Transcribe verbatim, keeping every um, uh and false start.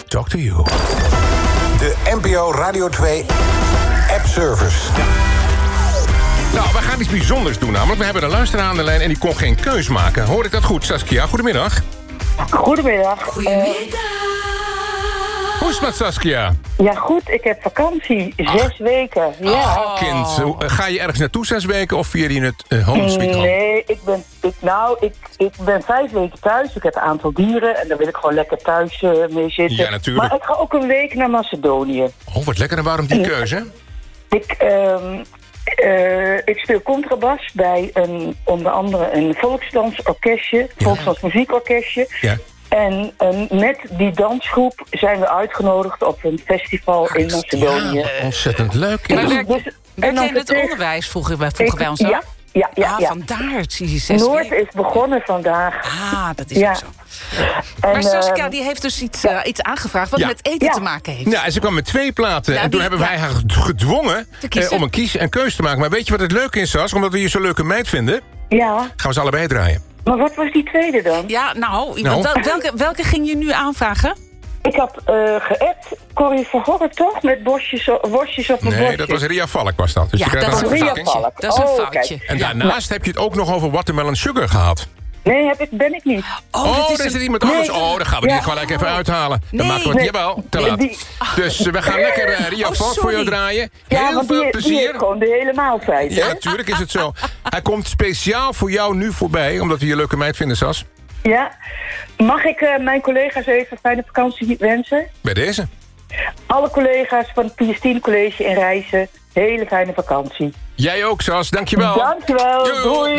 Talk to you. De N P O Radio twee app-service. Ja. Nou, we gaan iets bijzonders doen namelijk. We hebben een luisteraar aan de lijn en die kon geen keus maken. Hoor ik dat goed, Saskia? Goedemiddag. Goedemiddag. Goedemiddag. Uh, hoe is het met Saskia? Ja, goed. Ik heb vakantie. Zes Ach. weken. Ja. Oh, kind. Ga je ergens naartoe zes weken of vier je het uh, home sweet home? Nee, ik ben, ik, nou, ik, ik ben vijf weken thuis. Ik heb een aantal dieren en daar wil ik gewoon lekker thuis uh, mee zitten. Ja, natuurlijk. Maar ik ga ook een week naar Macedonië. Oh, wat lekker. En waarom die keuze? Ik, uh, uh, ik speel contrabas bij een, onder andere een volksdansorkestje. Ja. Volksdansmuziekorkestje. Ja. En uh, met die dansgroep zijn we uitgenodigd op een festival in Macedonië. Ja, ontzettend leuk. Maar Ja. werk, Dus- werk en je in het tegen- onderwijs, vroegen wij, vroegen wij ons Ik- ook? Ja, ja, ja. ah, ja. vandaar, zie je zes Noord weken. is begonnen vandaag. Ah, dat is Ja. ook zo. En, Maar Saskia uh, die heeft dus iets, uh, iets aangevraagd wat Ja. met eten Ja. te maken heeft. Ja, en ze kwam met twee platen. Ja, en toen die- hebben ja. wij haar gedwongen Te kiezen. eh, om een, kies, een keus te maken. Maar weet je wat het leuke is, Sas? Omdat we je zo'n leuke meid vinden, ja, gaan we ze allebei draaien. maar wat was die tweede dan? Ja, nou, Nou. wel- welke, welke ging je nu aanvragen? Ik had uh, geappt, Corrie Verhoorn toch? Met bosjes, o- worstjes op een Nee, bordje. dat was Ria Valk was dat. Dus Ja, je krijgt dat dan is een Ria vervanging. Valk. Dat is een Oh, foutje. kijk. En Ja. daarnaast heb je het ook nog over watermelon sugar gehad. Nee, heb ik, ben ik niet. Oh, Oh, dat er is is een- er iemand anders. Nee. Oh, dan gaan we Ja. die gelijk even uithalen. Dan Nee. maken we het, Nee. jawel, te Nee, laat. die- Dus eh, we gaan lekker uh, Ria Oh, Valk voor jou sorry. draaien. Ja, Heel want veel die, die plezier. heeft gewoon de hele maaltijd, Ja, hè? natuurlijk is het zo. Hij komt speciaal voor jou nu voorbij, omdat we je leuke meid vinden, Sas. Ja. Mag ik uh, mijn collega's even een fijne vakantie wensen? Bij deze. Alle collega's van het P S tien College in Rijssen, hele fijne vakantie. Jij ook, Sas. Dankjewel. Dankjewel. Joe. Doei.